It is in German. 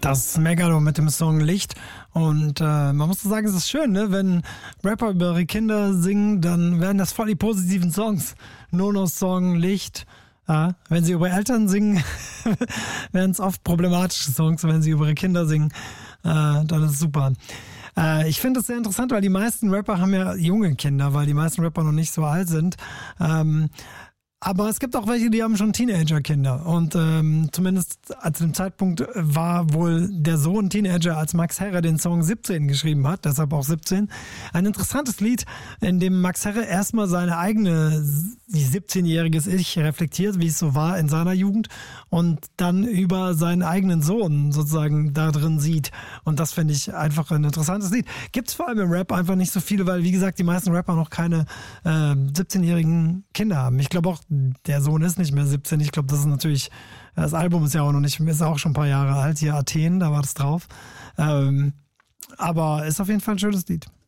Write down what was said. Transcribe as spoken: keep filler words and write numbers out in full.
Das ist Megalo mit dem Song Licht. Und äh, man muss sagen, es ist schön, ne? Wenn Rapper über ihre Kinder singen, dann werden das voll die positiven Songs. Nono-Song, Licht. Ja, wenn sie über Eltern singen, werden es oft problematische Songs. Wenn sie über ihre Kinder singen, äh, dann ist es super. Äh, ich finde es sehr interessant, weil die meisten Rapper haben ja junge Kinder, weil die meisten Rapper noch nicht so alt sind. Ähm, Aber es gibt auch welche, die haben schon Teenager-Kinder. Und ähm, zumindest zu dem Zeitpunkt war wohl der Sohn Teenager, als Max Herre den Song siebzehn geschrieben hat, deshalb auch siebzehn. Ein interessantes Lied, in dem Max Herre erstmal seine eigene siebzehnjähriges Ich reflektiert, wie es so war in seiner Jugend, und dann über seinen eigenen Sohn sozusagen da drin sieht. Und das finde ich einfach ein interessantes Lied. Gibt es vor allem im Rap einfach nicht so viele, weil, wie gesagt, die meisten Rapper noch keine äh, siebzehnjährigen Kinder haben. Ich glaube auch, der Sohn ist nicht mehr siebzehn. Ich glaube, das ist natürlich, das Album ist ja auch noch nicht, ist auch schon ein paar Jahre alt. Hier Athen, da war das drauf. Ähm, aber ist auf jeden Fall ein schönes Lied.